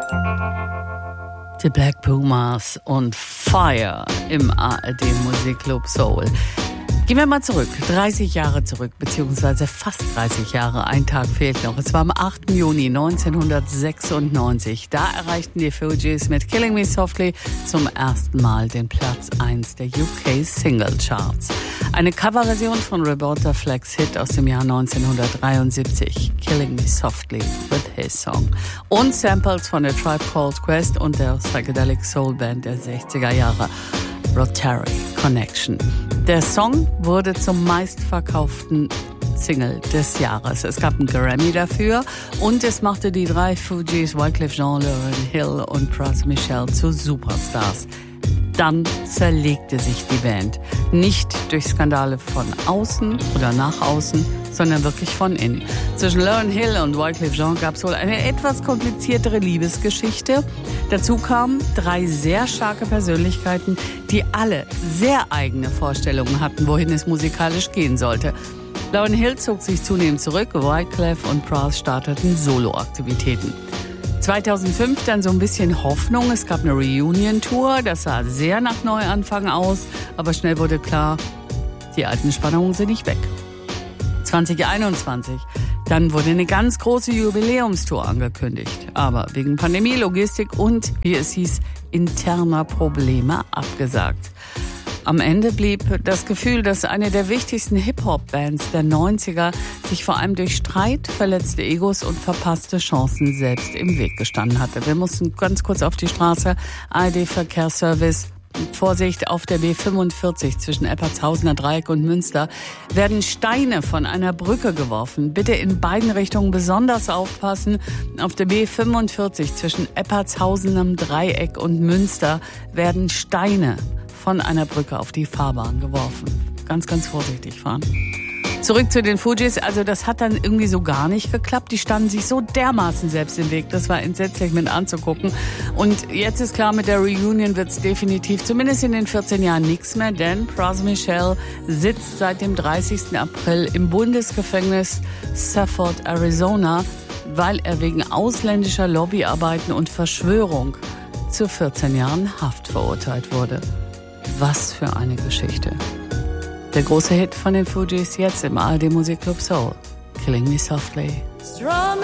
Die Black Pumas und Fire im ARD Musikclub Soul. Gehen wir mal zurück, 30 Jahre zurück, beziehungsweise fast 30 Jahre, ein Tag fehlt noch. Es war am 8. Juni 1996. Da erreichten die Fugees mit Killing Me Softly zum ersten Mal den Platz 1 der UK Single Charts. Eine Coverversion von Roberta Flack's Hit aus dem Jahr 1973, Killing Me Softly with His Song. Und Samples von der Tribe Called Quest und der Psychedelic Soul Band der 60er Jahre, Rotary Connection. Der Song wurde zum meistverkauften Single des Jahres. Es gab einen Grammy dafür und es machte die drei Fugees, Wyclef Jean, Lauryn Hill und Pras Michel zu Superstars. Dann zerlegte sich die Band. Nicht durch Skandale von außen oder nach außen, sondern wirklich von innen. Zwischen Lauryn Hill und Wyclef Jean gab es wohl eine etwas kompliziertere Liebesgeschichte. Dazu kamen drei sehr starke Persönlichkeiten, die alle sehr eigene Vorstellungen hatten, wohin es musikalisch gehen sollte. Lauryn Hill zog sich zunehmend zurück, Wyclef und Pras starteten Soloaktivitäten. 2005 dann so ein bisschen Hoffnung. Es gab eine Reunion-Tour, das sah sehr nach Neuanfang aus, aber schnell wurde klar, die alten Spannungen sind nicht weg. 2021, dann wurde eine ganz große Jubiläumstour angekündigt, aber wegen Pandemie, Logistik und, wie es hieß, interner Probleme abgesagt. Am Ende blieb das Gefühl, dass eine der wichtigsten Hip-Hop-Bands der 90er sich vor allem durch Streit, verletzte Egos und verpasste Chancen selbst im Weg gestanden hatte. Wir mussten ganz kurz auf die Straße. ARD-Verkehrsservice. Vorsicht, auf der B45 zwischen Eppertshausener Dreieck und Münster werden Steine von einer Brücke geworfen. Bitte in beiden Richtungen besonders aufpassen. Auf der B45 zwischen Eppertshausenem Dreieck und Münster werden Steine von einer Brücke auf die Fahrbahn geworfen. Ganz, ganz vorsichtig fahren. Zurück zu den Fugees. Also das hat dann irgendwie so gar nicht geklappt. Die standen sich so dermaßen selbst im Weg. Das war entsetzlich mit anzugucken. Und jetzt ist klar, mit der Reunion wird es definitiv, zumindest in den 14 Jahren, nichts mehr. Denn Pras Michel sitzt seit dem 30. April im Bundesgefängnis Safford, Arizona, weil er wegen ausländischer Lobbyarbeiten und Verschwörung zu 14 Jahren Haft verurteilt wurde. Was für eine Geschichte. Der große Hit von den Fugees jetzt im ARD Musikclub Soul. Killing Me Softly. Strumming